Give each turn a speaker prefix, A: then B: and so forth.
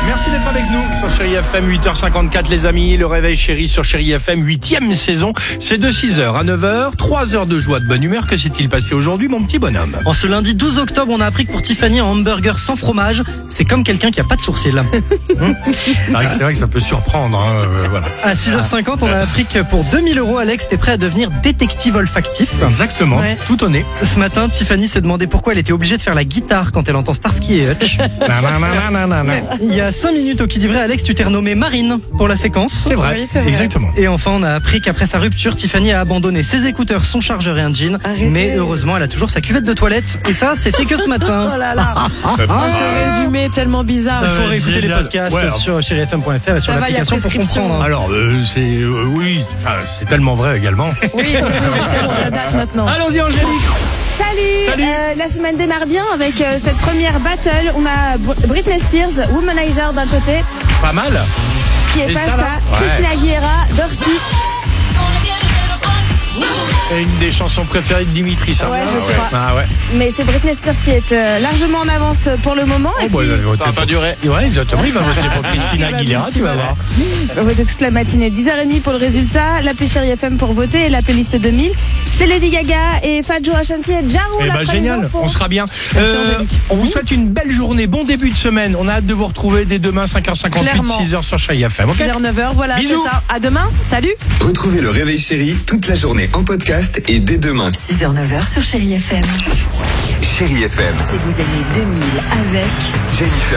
A: Merci d'être avec nous sur Chérie FM, 8h54 les amis. Le réveil chéri sur Chérie FM, 8e saison. C'est de 6h à 9h, 3 heures de joie, de bonne humeur. Que s'est-il passé aujourd'hui, mon petit bonhomme?
B: En ce lundi 12 octobre, on a appris que pour Tiffany, un hamburger sans fromage, c'est comme quelqu'un qui a pas de sourcils.
A: C'est vrai que ça peut surprendre. Voilà.
B: À 6h50, on a appris que pour 2000 €, Alex était prêt à devenir détective olfactif.
A: Exactement,
B: Ouais.
A: tout au nez.
B: Ce matin, Tiffany s'est demandé pourquoi elle était obligée de faire la guitare quand elle entend Starsky et Hutch. Il y a 5 minutes au Qui dit vrai, Alex, tu t'es renommée Marine pour la séquence.
A: C'est vrai,
C: Oui, c'est vrai.
A: exactement.
B: Et enfin, on a appris qu'après sa rupture, Tiffany a abandonné ses écouteurs, son chargeur et un jean.
C: Arrêtez.
B: Mais heureusement, elle a toujours sa cuvette de toilette. Et ça, c'était que ce matin.
C: Oh là là. Ce résumé est tellement bizarre.
B: Il faut réécouter les
A: génial.
B: podcasts
A: Ouais,
B: sur chérifm.fr et sur
C: va, il y a
B: l'application pour
C: prescription.
B: comprendre.
A: Alors, oui, c'est tellement vrai également.
C: Oui, c'est bon, ça date maintenant.
A: Allons-y, Angélique.
D: Salut, la semaine démarre bien avec cette première battle. On a Britney Spears, Womanizer d'un côté,
A: Pas mal.
D: qui est
A: Et
D: face
A: ça, là
D: à Christina Aguilera, Dirty.
A: Et une des chansons préférées de Dimitri, ça.
D: Ouais, je crois.
A: Ah ouais.
D: Mais c'est Britney Spears qui est largement en avance pour le moment. Et puis,
A: Ça va pas durer. Ouais, exactement. Il va voter pour Christina Aguilera, tu vas voir.
D: on va voter toute la matinée. 10h30 pour le résultat. L'appli Chérie FM pour voter et la playlist 2000. C'est Lady Gaga et Fadjo Ashanti et Jaro.
A: Eh
D: là,
A: ben
D: après
A: génial,
D: les infos.
A: on sera bien.
C: Merci, Angélique.
A: On vous souhaite une belle journée, bon début de semaine. On a hâte de vous retrouver dès demain 5h58,
C: Clairement.
A: 6h sur Chérie FM. Ok.
C: 6h, 9h, voilà, c'est
A: Bisous.
C: ça. À demain, salut.
E: Retrouvez le Réveil Chéri toute la journée en podcast et dès demain.
F: 6h, 9h sur Chérie FM.
E: Chéri FM,
F: Si vous aimez 2000 avec
E: Jennifer